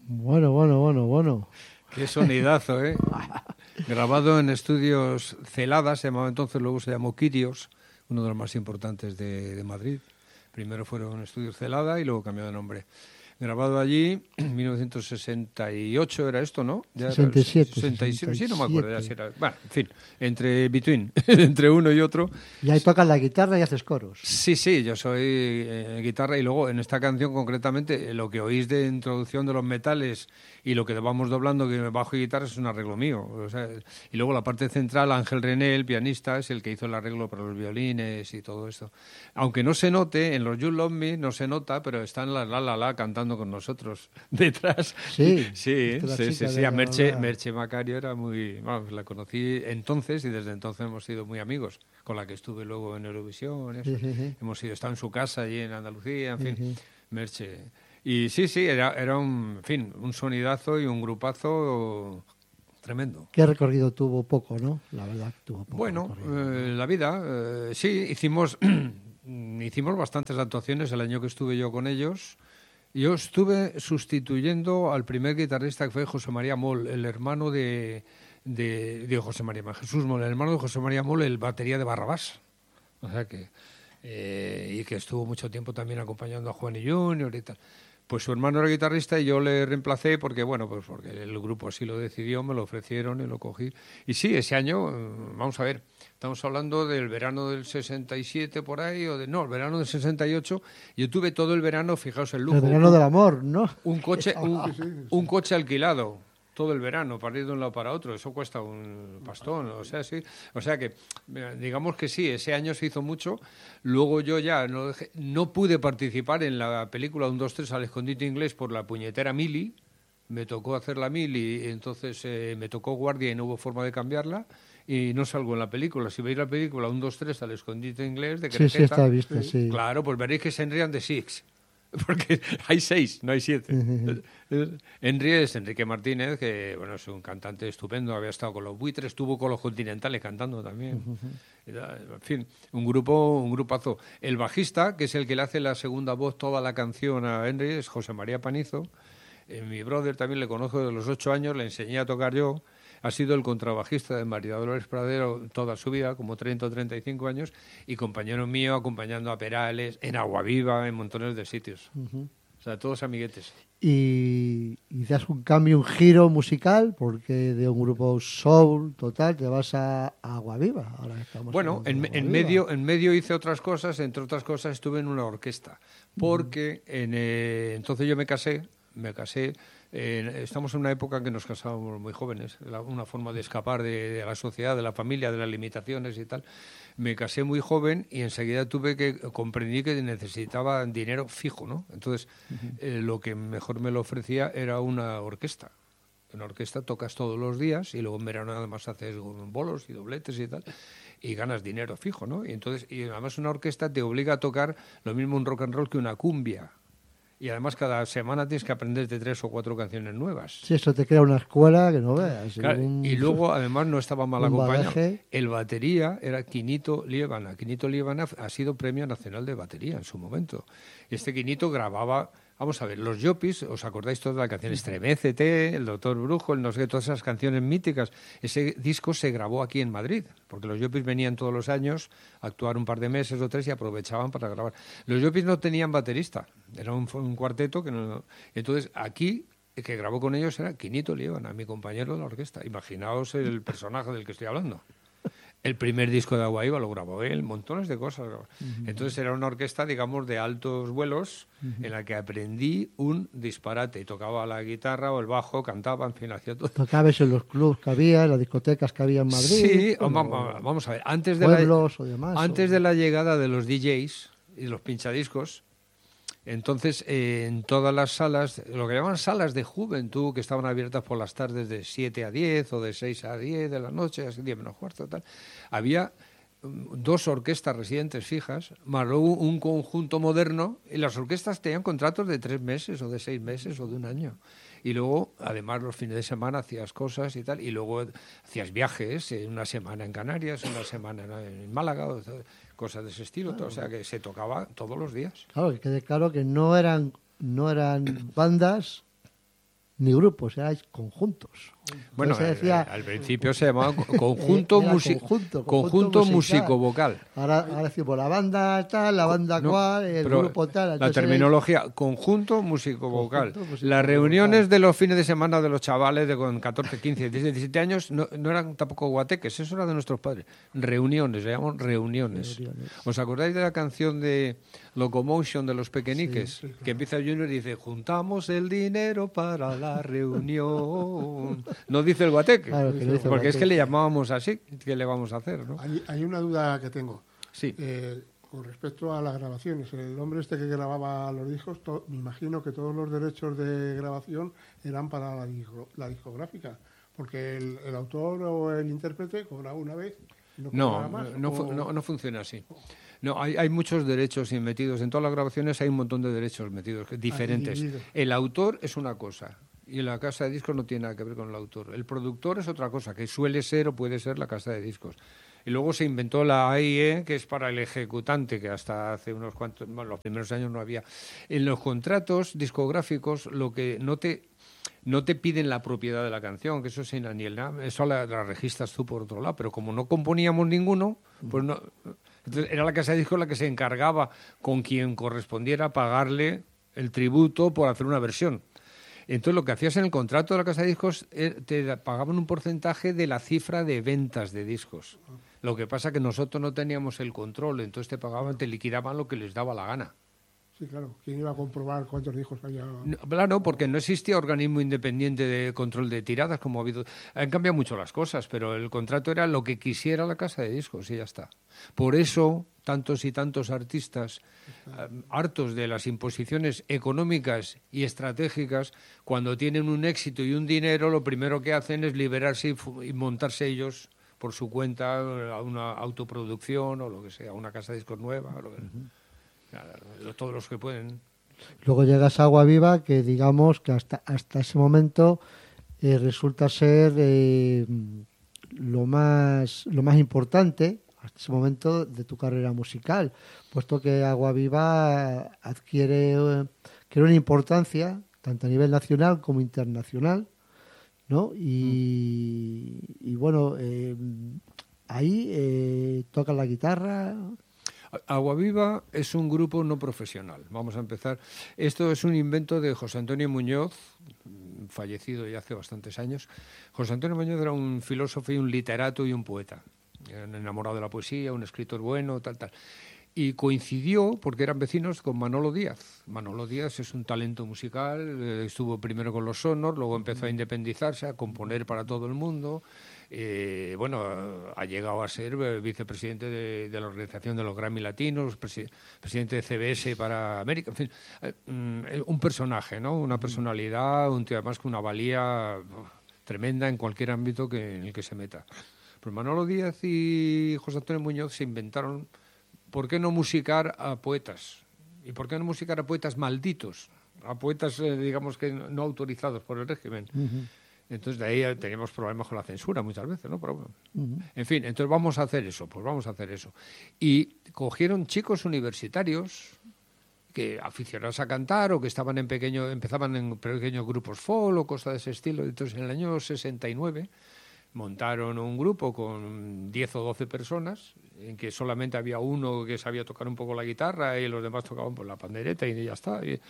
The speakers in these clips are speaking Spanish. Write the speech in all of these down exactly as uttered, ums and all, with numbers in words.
Bueno, bueno, bueno, bueno. Qué sonidazo, ¿eh? Grabado en estudios Celada, se llamaba entonces, luego se llamó Quirios, uno de los más importantes de, de Madrid. Primero fueron estudios Celada y luego cambió de nombre. Grabado allí en mil novecientos sesenta y ocho era esto, ¿no? Ya era sesenta y siete. sesenta y siete, sí, no me acuerdo ya si sesenta y siete. era. Bueno, en fin, entre between, entre uno y otro. Y ahí tocas la guitarra y haces coros. Sí, sí, yo soy eh, guitarra y luego en esta canción concretamente eh, lo que oís de introducción de los metales y lo que vamos doblando que bajo y guitarra es un arreglo mío. O sea, y luego la parte central, Ángel René, el pianista, es el que hizo el arreglo para los violines y todo esto. Aunque no se note, en los You Love Me no se nota, pero están la la la la cantando con nosotros detrás. Sí, sí, la sí, sí, chica sí. de A la Merche, la. Merche Macario era muy... Vamos, la conocí entonces y desde entonces hemos sido muy amigos, con la que estuve luego en Eurovisión. Eso. Sí, sí, sí. Hemos ido, estado en su casa allí en Andalucía, en fin, Sí, sí. Merche. Y sí, sí, era, era un, en fin, un sonidazo y un grupazo tremendo. ¿Qué recorrido tuvo? Poco, ¿no? La verdad, tuvo poco Bueno, recorrido. eh, la vida, eh, sí, hicimos, hicimos bastantes actuaciones el año que estuve yo con ellos. Yo estuve sustituyendo al primer guitarrista que fue José María Moll, el hermano de, de, de José María Jesús Moll, el hermano de José María Moll, el batería de Barrabás. O sea que, eh, y que estuvo mucho tiempo también acompañando a Juan y Junior y tal. Pues su hermano era guitarrista y yo le reemplacé porque, bueno, pues porque el grupo así lo decidió, me lo ofrecieron y lo cogí. Y sí, ese año, vamos a ver, estamos hablando del verano del sesenta y siete por ahí, o de no, el verano del sesenta y ocho. Yo tuve todo el verano, fijaos el lujo. El verano un, del amor, ¿no? Un coche, un, un coche alquilado. Todo el verano, para ir de un lado para otro, eso cuesta un pastón, o sea, sí, o sea que, digamos que sí, ese año se hizo mucho, luego yo ya no, dejé, no pude participar en la película un dos tres al escondite inglés por la puñetera mili, me tocó hacer la mili, y entonces eh, me tocó guardia y no hubo forma de cambiarla, y no salgo en la película. Si veis la película un dos tres al escondite inglés de Crejeta, sí, sí, está vista, sí. Claro, pues veréis que se enrían de Six. Porque hay seis, no hay siete. Henry es Enrique Martínez, que bueno, es un cantante estupendo, había estado con los Buitres, estuvo con los Continentales cantando también. En fin, un grupo, un grupazo. El bajista, que es el que le hace la segunda voz toda la canción a Henry, es José María Panizo. Eh, mi brother también le conozco de los ocho años, le enseñé a tocar yo. Ha sido el contrabajista de María Dolores Pradero toda su vida, como treinta o treinta y cinco años, y compañero mío acompañando a Perales, en Aguaviva, en montones de sitios. Uh-huh. O sea, todos amiguetes. Y, y das un cambio, un giro musical, porque de un grupo soul total te vas a, a Aguaviva. Ahora estamos bueno, en, en, medio, en medio hice otras cosas, entre otras cosas estuve en una orquesta, porque uh-huh. en, eh, entonces yo me casé, me casé... Eh, estamos en una época en que nos casábamos muy jóvenes, la, una forma de escapar de, de la sociedad, de la familia, de las limitaciones y tal. Me casé muy joven y enseguida tuve que comprendí que necesitaba dinero fijo, ¿no? Entonces, uh-huh. eh, lo que mejor me lo ofrecía era una orquesta. En una orquesta tocas todos los días y luego en verano además haces bolos y dobletes y tal y ganas dinero fijo, ¿no? Y entonces, y además una orquesta te obliga a tocar lo mismo un rock and roll que una cumbia. Y además cada semana tienes que aprenderte tres o cuatro canciones nuevas. Sí, eso te crea una escuela que no veas. Claro, un, y luego además no estaba mal acompañado. Bagaje. El batería era Quinito Liébana. Quinito Liébana ha sido Premio Nacional de Batería en su momento. Este Quinito grababa... Vamos a ver, los Yopis, ¿os acordáis todas las canciones? Estremécete, El Doctor Brujo, el no sé qué, todas esas canciones míticas. Ese disco se grabó aquí en Madrid, porque los Yopis venían todos los años a actuar un par de meses o tres y aprovechaban para grabar. Los Yopis no tenían baterista, era un, un cuarteto que no... Entonces, aquí, el que grabó con ellos era Quinito Liébana, mi compañero de la orquesta. Imaginaos el personaje del que estoy hablando. El primer disco de Aguaviva lo grabó él, montones de cosas. Uh-huh. Entonces era una orquesta, digamos, de altos vuelos, uh-huh. en la que aprendí un disparate. Y tocaba la guitarra o el bajo, cantaba, en fin, hacía todo. Tocabas en los clubs que había, en las discotecas que había en Madrid. Sí, bueno, vamos a ver. Antes de, pueblos la, o demás, antes o... de la llegada de los D Js y los pinchadiscos, entonces eh, en todas las salas, lo que llaman salas de juventud, que estaban abiertas por las tardes de siete a diez o de seis a diez de la noche, así diez menos cuarto, tal, había dos orquestas residentes fijas, más luego un conjunto moderno, y las orquestas tenían contratos de tres meses o de seis meses o de un año. Y luego, además, los fines de semana hacías cosas y tal, y luego hacías viajes, una semana en Canarias, una semana en Málaga, cosas de ese estilo, claro. O sea que se tocaba todos los días. Claro, que quede claro que no eran, no eran bandas ni grupos, erais conjuntos. Bueno, Entonces se decía, al principio se llamaba conjunto, era musi- conjunto, conjunto conjunto musical. músico-vocal. Ahora, ahora decimos la banda tal, la banda No, cual, el pero grupo tal. La Entonces, terminología, conjunto músico-vocal. Conjunto músico-vocal. Las reuniones de los fines de semana de los chavales de con catorce, quince, diecisiete, diecisiete años no, no eran tampoco guateques, eso era de nuestros padres. Reuniones, se llaman reuniones. Reuniones. ¿Os acordáis de la canción de Locomotion de los Pequeñiques? Sí, sí, claro. Que empieza Junior y dice, juntamos el dinero para la reunión. No dice el guateque, Claro que no dice el porque es que guateque. le llamábamos así. ¿Qué le vamos a hacer, no? Hay, hay una duda que tengo. Sí. Eh, con respecto a las grabaciones, el hombre este que grababa los discos, to- me imagino que todos los derechos de grabación eran para la, disco- la discográfica, porque el, el autor o el intérprete cobraba una vez y no No, cobraba más. no, o- fu- no, no funciona así. No, hay, hay muchos derechos metidos. En todas las grabaciones hay un montón de derechos metidos, que- diferentes. dividido. El autor es una cosa y la casa de discos no tiene nada que ver con el autor. El productor es otra cosa, que suele ser o puede ser la casa de discos. Y luego se inventó la A I E, que es para el ejecutante, que hasta hace unos cuantos, bueno, los primeros años no había. En los contratos discográficos, lo que no te no te piden la propiedad de la canción, que eso es inalienable, eso la, la registras tú por otro lado, pero como no componíamos ninguno, pues no. Entonces era la casa de discos la que se encargaba con quien correspondiera pagarle el tributo por hacer una versión. Entonces lo que hacías en el contrato de la casa de discos, eh, te pagaban un porcentaje de la cifra de ventas de discos. Lo que pasa que nosotros no teníamos el control, entonces te pagaban, te liquidaban lo que les daba la gana. Sí, claro. ¿Quién iba a comprobar cuántos discos había? No, claro, porque no existía organismo independiente de control de tiradas como ha habido. Han cambiado mucho las cosas, pero el contrato era lo que quisiera la casa de discos y ya está. Por eso, tantos y tantos artistas, eh, hartos de las imposiciones económicas y estratégicas, cuando tienen un éxito y un dinero, lo primero que hacen es liberarse y, fu- y montarse ellos por su cuenta a una autoproducción o lo que sea, una casa de discos nueva, o lo que, claro, todos los que pueden. luego llegas a Agua Viva, que digamos que hasta, hasta ese momento eh, resulta ser eh, lo más lo más importante hasta ese momento de tu carrera musical, puesto que Agua Viva adquiere, eh, adquiere una importancia tanto a nivel nacional como internacional, ¿no? Y, y bueno, eh, ahí eh, tocas la guitarra. Agua Viva es un grupo no profesional. Vamos a empezar. Esto es un invento de José Antonio Muñoz, fallecido ya hace bastantes años. José Antonio Muñoz era un filósofo y un literato y un poeta. Era un enamorado de la poesía, un escritor bueno, tal, tal. Y coincidió, porque eran vecinos, con Manolo Díaz. Manolo Díaz es un talento musical, eh, estuvo primero con los Sonors, luego empezó a independizarse, a componer para todo el mundo. Eh, bueno, ha llegado a ser eh, vicepresidente de, de la organización de los Grammy Latinos, presi- presidente de C B S para América, en fin, eh, mm, un personaje, ¿no? Una personalidad, un tío además con una valía uf, tremenda en cualquier ámbito que, en el que se meta. Pues Manolo Díaz y José Antonio Muñoz se inventaron, ¿por qué no musicar a poetas? ¿Y por qué no musicar a poetas malditos? A poetas, eh, digamos que no autorizados por el régimen. Uh-huh. Entonces de ahí teníamos problemas con la censura muchas veces, ¿no? Pero bueno. Uh-huh. En fin, entonces vamos a hacer eso, pues vamos a hacer eso. Y cogieron chicos universitarios que aficionados a cantar o que estaban en pequeño, empezaban en pequeños grupos folk o cosas de ese estilo. Entonces en el año sesenta y nueve montaron un grupo con diez o doce personas, en que solamente había uno que sabía tocar un poco la guitarra y los demás tocaban por la pandereta y ya está. Y,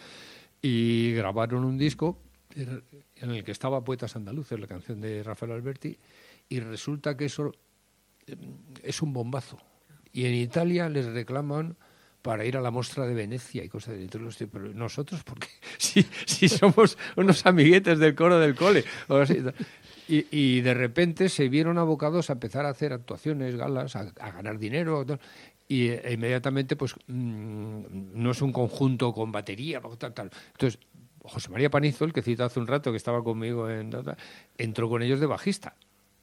y grabaron un disco en el que estaba Poetas Andaluces, la canción de Rafael Alberti, y resulta que eso es un bombazo. Y en Italia les reclaman para ir a la Mostra de Venecia y cosas de eso. Pero nosotros, porque si, si somos unos amiguetes del coro del cole. O así, y, y de repente se vieron abocados a empezar a hacer actuaciones, galas, a, a ganar dinero. Tal, y e inmediatamente, pues, mmm, no es un conjunto con batería, tal, tal. Entonces, José María Panizo, el que citó hace un rato, que estaba conmigo, en, entró con ellos de bajista.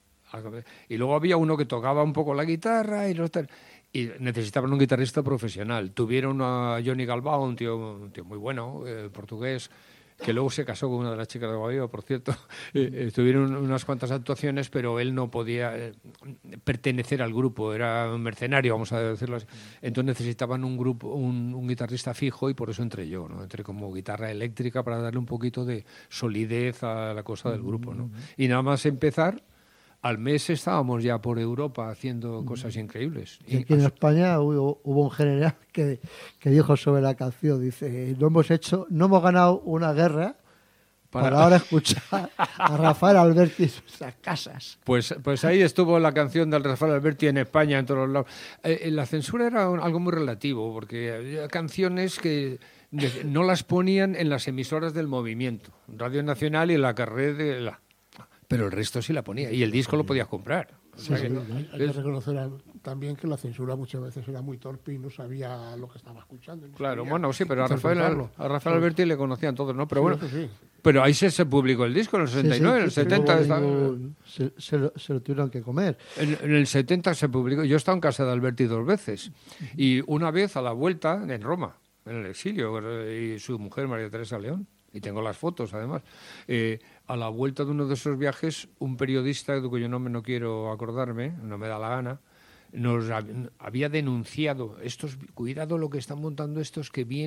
Y luego había uno que tocaba un poco la guitarra y, los tal, y necesitaban un guitarrista profesional. Tuvieron a Johnny Galbao, un tío, un tío muy bueno, eh, portugués, que luego se casó con una de las chicas de Agua Viva, por cierto. Eh, estuvieron unas cuantas actuaciones, pero él no podía eh, pertenecer al grupo, era un mercenario, vamos a decirlo así. Entonces necesitaban un grupo, un, un guitarrista fijo, y por eso entré yo, ¿no? Entré como guitarra eléctrica para darle un poquito de solidez a la cosa del grupo, ¿no? Y nada más empezar, al mes estábamos ya por Europa haciendo cosas increíbles. Y aquí en España hubo, hubo un general que, que dijo sobre la canción, dice, no hemos hecho, no hemos ganado una guerra para, para ahora escuchar a Rafael Alberti en nuestras casas. Pues, pues ahí estuvo la canción del Rafael Alberti en España, en todos los lados. Eh, la censura era un, algo muy relativo, porque había canciones que de, no las ponían en las emisoras del movimiento, Radio Nacional y la carrera de la... Pero el resto sí la ponía, y el disco lo podías comprar. Sí, sí, hay, hay que reconocer a, también que la censura muchas veces era muy torpe y no sabía lo que estaba escuchando. No claro, sabía bueno, sí, pero a Rafael, a Rafael Alberti le conocían todos, ¿no? Pero sí, bueno, sí. Pero ahí se, se publicó el disco en el sesenta y nueve, sí, sí, en el setenta... Está... Ningún, se, se, lo, se lo tuvieron que comer. En, en el setenta se publicó, yo he estado en casa de Alberti dos veces, y una vez a la vuelta en Roma, en el exilio, y su mujer María Teresa León. Y tengo las fotos, además. Eh, a la vuelta de uno de esos viajes, un periodista, de cuyo nombre no quiero acordarme, no me da la gana, nos había denunciado, estos, cuidado lo que están montando estos que vienen